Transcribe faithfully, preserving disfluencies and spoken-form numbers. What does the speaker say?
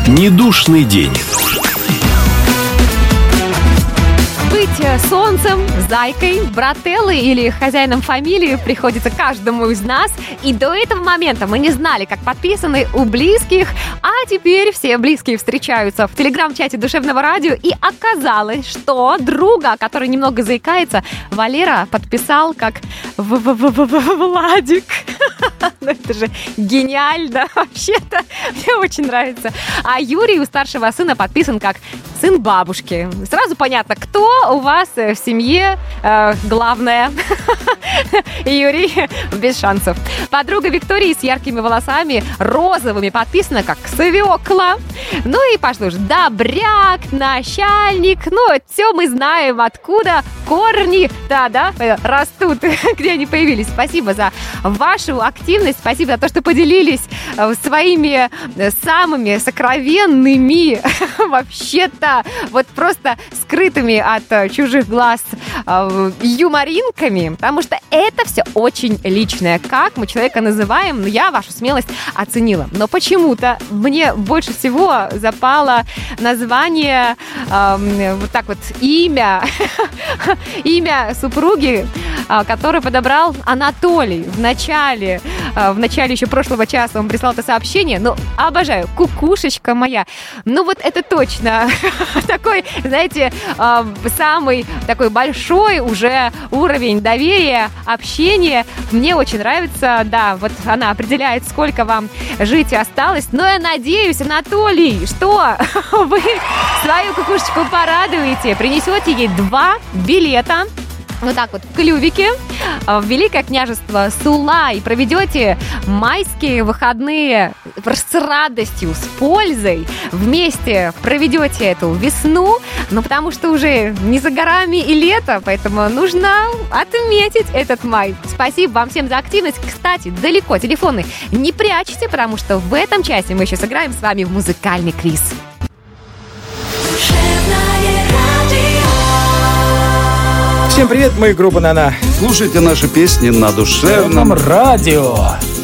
Недушный день. Быть солнцем, зайкой, брателлой или хозяином фамилии приходится каждому из нас. И до этого момента мы не знали, как подписаны у близких. А теперь все близкие встречаются в телеграм-чате Душевного радио. И оказалось, что друга, который немного заикается, Валера подписал как Владик. Ну это же гениально. Вообще-то мне очень нравится. А Юрий у старшего сына подписан как сын бабушки. Сразу понятно, кто у вас в семье э, главное. Юрий без шансов. Подруга Виктории с яркими волосами, розовыми, подписана как свекла. Ну и пошло же добряк, начальник. Ну, все мы знаем, откуда корни, да, да, растут, где они появились. Спасибо за вашу активность, спасибо за то, что поделились своими самыми сокровенными, вообще-то, вот просто скрытыми от чужих глаз юморинками, потому что это все очень личное. Как мы человека называем, я вашу смелость оценила. Но почему-то мне больше всего запало название, э, вот так вот, имя, имя супруги, э, которое подобрал Анатолий в начале, э, в начале еще прошлого часа он прислал это сообщение. Ну, обожаю, кукушечка моя. Ну, вот это точно такой, знаете, э, самый такой большой уже уровень доверия, общения. Мне очень нравится, да, вот она определяет, сколько вам жить осталось. Но я надеюсь, Анатолий, что вы свою кукушечку порадуете, принесете ей два билета вот так вот в клювике в Великое княжество Сула и проведете майские выходные с радостью, с пользой. Вместе проведете эту весну, ну потому что уже не за горами и лето, поэтому нужно отметить этот май. Спасибо вам всем за активность. Кстати, далеко телефоны не прячьте, потому что в этом часе мы еще сыграем с вами в музыкальный квиз. Всем привет, мы группа «Нана». Слушайте наши песни на Душевном радио.